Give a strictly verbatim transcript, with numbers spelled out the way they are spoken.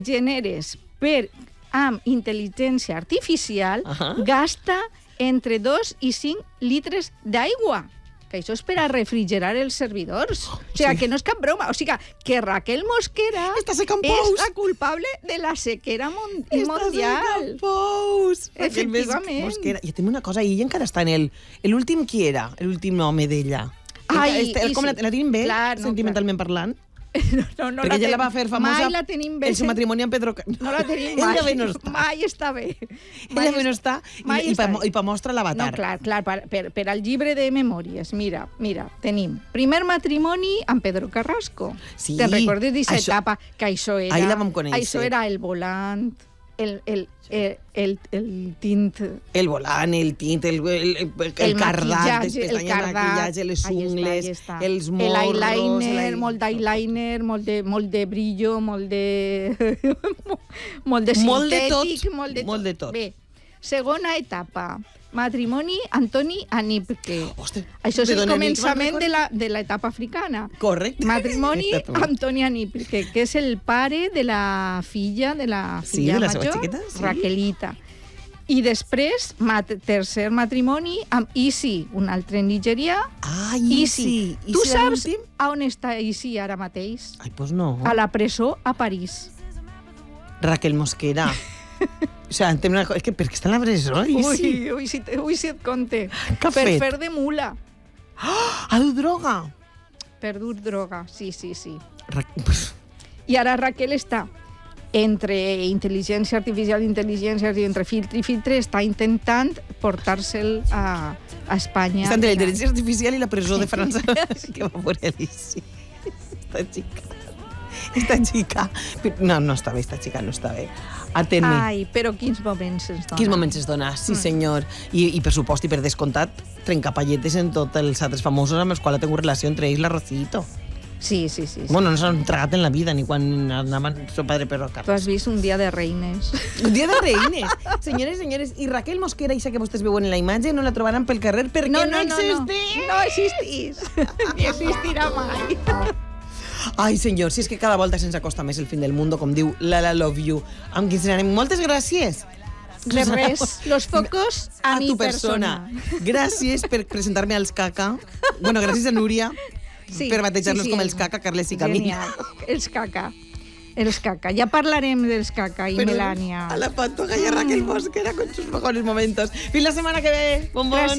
generes per, amb intel·ligència artificial, uh-huh. gasta entre dos i cinc litres d'aigua. Que això és per a refrigerar els servidors. O sigui, sí. que no és cap broma. O sigui, que Raquel Mosquera és la culpable de la sequera mon mundial. Està Pous. Efectivament. Mosquera. I tenim una cosa, i ella encara està en el... L'últim qui era? L'últim home d'ella? Ai, Com la, sí. la tenim bé, clar, no, sentimentalment clar. parlant? No, no, no Perquè la ella la va fer famosa mai la tenim bé. el seu matrimoni amb Pedro... No la tenim mai. Ella bé no està. Mai està bé. Mai ella bé no està mai i, i, està pa, i pa mostra l'avatar. No, clar, clar, per, per, per al llibre de memòries. Mira, mira, tenim primer matrimoni amb Pedro Carrasco. Sí. Te'n recordes d'aquesta etapa? Que això era... Ahí la vam conèixer. Això era el volant, el, el, el, el, el tint... El volant, el tint, el, el, el, el cardat, les pestanyes, el maquillatge, les ungles, està, està. els morros... L'eyeliner, molt d'eyeliner, molt de, molt de brillo, molt de... molt de sintètic, molt de tot. Molt de tot. Bé, segona etapa. Matrimoni Antoni Anipke. Ostres, això és el començament de l'etapa africana. Correcte. Matrimoni Antoni Anipke, que és el pare de la filla de la filla sí, de la major, xiqueta, sí. Raquelita. I després, mat tercer matrimoni amb Isi, un altre nigerià. Ah, Isi. Isi. Tu saps a on està Isi ara mateix? Ai, doncs no. A la presó a París. Raquel Mosquera. O sigui, entenem una cosa, és que per què està en la presó? Ui, ui, si, te, ui, si et conte. Per fer de mula. Oh, ha dut droga? Per dur droga, sí, sí, sí. Ra I ara Raquel està entre intel·ligència artificial i intel·ligència artificial, entre filtre i filtre, està intentant portar-se'l a, a Espanya. Està entre la intel·ligència artificial i la presó de França. Que va por Alicia. Esta chica. Esta chica... No, no està bé, esta chica no està bé. Atén-me. Ai, però quins moments ens dona. Quins moments ens dona, sí senyor. I, i per supost i per descomptat, trencapalletes en tots els altres famosos amb els quals ha tingut relació, entre ells la Rocito. Sí, sí, sí. sí. Bueno, no s'han tragat en la vida, ni quan anaven su padre perro a casa. Tu has vist un dia de reines. Un dia de reines. Senyores, senyores, i Raquel Mosquera, aquesta que vostès veuen en la imatge, no la trobaran pel carrer perquè no, no, no existeix. No, no existís. Ni existirà mai. Ai, senyor, si és que cada volta se'ns acosta més el fin del mundo, com diu Lala Love You, amb qui ens anem. Moltes gràcies. De res, los focos a, a mi tu persona. persona. Gràcies per presentar-me als caca. Bueno, gràcies a Núria sí, per batejar-nos sí, sí, com els caca, Carles i Camí. Els caca. Els caca. Ja parlarem dels caca i Melania. A la Pantoja y a Raquel Mosquera con sus mejores momentos. Fins la setmana que ve. Bon, bon. Gràcies.